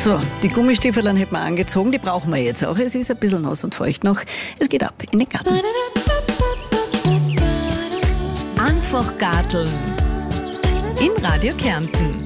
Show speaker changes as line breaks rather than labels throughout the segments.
So, die Gummistiefeln hätten wir angezogen, die brauchen wir jetzt auch. Es ist ein bisschen nass und feucht noch. Es geht ab in den Garten.
Einfach garteln. In Radio Kärnten.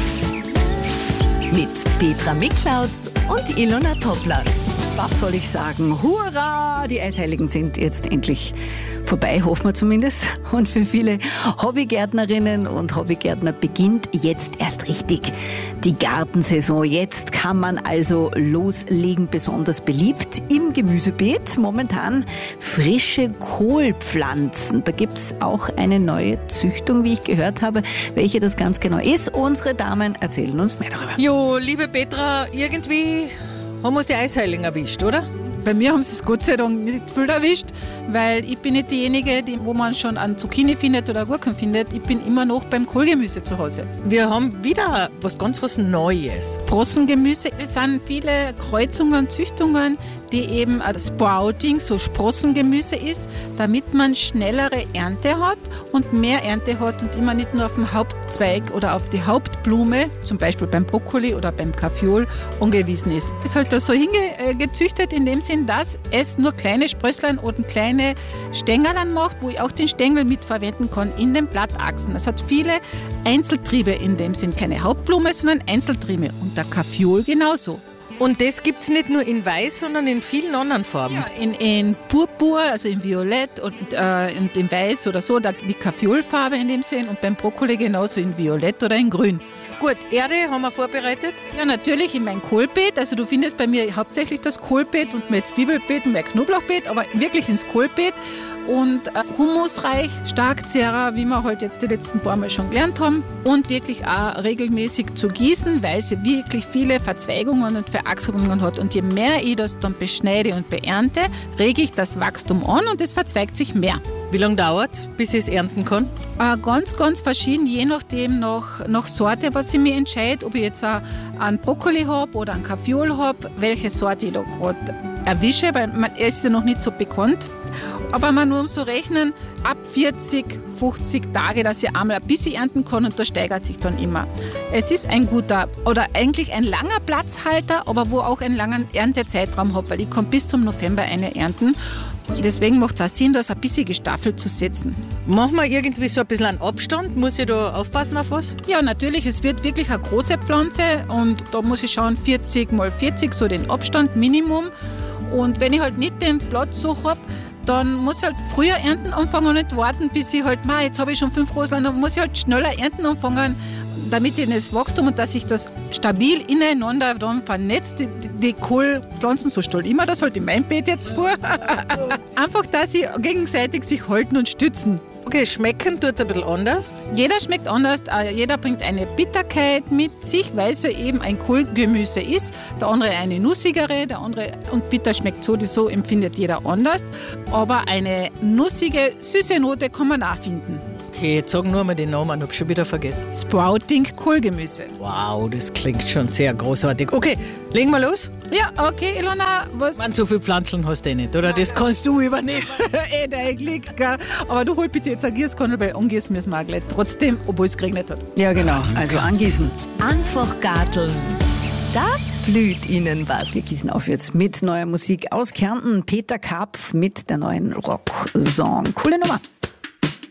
Mit Petra Miklautz und Ilona Toppler.
Was soll ich sagen? Hurra! Die Eisheiligen sind jetzt endlich vorbei, hoffen wir zumindest. Und für viele Hobbygärtnerinnen und Hobbygärtner beginnt jetzt erst richtig die Gartensaison. Jetzt kann man also loslegen, besonders beliebt im Gemüsebeet. Momentan frische Kohlpflanzen. Da gibt es auch eine neue Züchtung, wie ich gehört habe. Welche das ganz genau ist, unsere Damen erzählen uns mehr darüber.
Jo, liebe Petra, irgendwie haben uns die Eisheiligen erwischt, oder?
Bei mir haben sie es Gott sei Dank nicht viel erwischt, weil ich bin nicht diejenige, wo man schon an Zucchini findet oder Gurken findet. Ich bin immer noch beim Kohlgemüse zu Hause.
Wir haben wieder was Neues.
Sprossengemüse, es sind viele Kreuzungen, Züchtungen, die eben Sprouting, so Sprossengemüse ist, damit man schnellere Ernte hat und mehr Ernte hat und immer nicht nur auf dem Hauptzweig oder auf die Hauptblume, zum Beispiel beim Brokkoli oder beim Kaffeeol, angewiesen ist. Es ist halt da so hingezüchtet in dem Sinn, dass es nur kleine Sprösslein oder kleine Stängeln macht, wo ich auch den Stängel mitverwenden kann in den Blattachsen. Es hat viele Einzeltriebe in dem Sinn, keine Hauptblume, sondern Einzeltriebe und der Kaffeeol genauso.
Und das gibt es nicht nur in Weiß, sondern in vielen anderen Farben.
Ja, in Purpur, also in Violett und in Weiß oder so, die Kaffeeolfarbe in dem Sinn und beim Brokkoli genauso in Violett oder in Grün.
Gut, Erde haben wir vorbereitet.
Ja, natürlich in mein Kohlbeet. Also du findest bei mir hauptsächlich das Kohlbeet und mein Zwiebelbeet und mein Knoblauchbeet, aber wirklich ins Kohlbeet. Und humusreich, stark zehrer, wie wir halt jetzt die letzten paar Mal schon gelernt haben. Und wirklich auch regelmäßig zu gießen, weil sie wirklich viele Verzweigungen und Verachsungen hat. Und je mehr ich das dann beschneide und beernte, rege ich das Wachstum an und es verzweigt sich mehr.
Wie lange dauert es, bis ich es ernten kann?
Ganz, ganz verschieden, je nachdem nach Sorte, was ich mir entscheide, ob ich jetzt einen Brokkoli habe oder einen Kaffeeol habe, welche Sorte ich da gerade erwische, weil er ist ja noch nicht so bekannt. Aber man muss so rechnen, ab 40, 50 Tage, dass ich einmal ein bisschen ernten kann und das steigert sich dann immer. Es ist ein guter oder eigentlich ein langer Platzhalter, aber wo auch einen langen Erntezeitraum habe, weil ich kann bis zum November eine ernten. Deswegen macht es auch Sinn, das ein bisschen gestaffelt zu setzen.
Machen wir irgendwie so ein bisschen einen Abstand? Muss ich da aufpassen auf was?
Ja, natürlich. Es wird wirklich eine große Pflanze und da muss ich schauen, 40 mal 40, so den Abstand Minimum. Und wenn ich halt nicht den Platz so habe, dann muss ich halt früher ernten anfangen und nicht warten, bis ich halt, jetzt habe ich schon 5 Rosen, dann muss ich halt schneller ernten anfangen, damit ich das Wachstum und dass sich das stabil ineinander dann vernetzt, die Kohlpflanzen, so stelle ich mir das halt in meinem Beet jetzt vor. Einfach, dass sie gegenseitig sich halten und stützen.
Okay, schmecken tut es ein bisschen anders.
Jeder schmeckt anders, jeder bringt eine Bitterkeit mit sich, weil es ja eben ein Kohlgemüse ist. Der andere eine nussigere, der andere, und bitter schmeckt so empfindet jeder anders. Aber eine nussige, süße Note kann man auch finden.
Okay, jetzt sag nur mal den Namen, ich habe schon wieder vergessen.
Sprouting Kohlgemüse.
Wow, das klingt schon sehr großartig. Okay, legen wir los.
Ja, okay, Ilona, was?
Man, so viele Pflanzen hast du nicht, oder? Das kannst du übernehmen.
Dein Glück, gell? Aber du hol bitte jetzt ein Gießkanne, weil angießen müssen wir auch gleich. Trotzdem, obwohl es geregnet hat.
Ja, genau. Also angießen.
Einfach garteln. Da blüht Ihnen was.
Wir gießen auf jetzt mit neuer Musik aus Kärnten. Peter Karpf mit der neuen Rock-Song. Coole Nummer.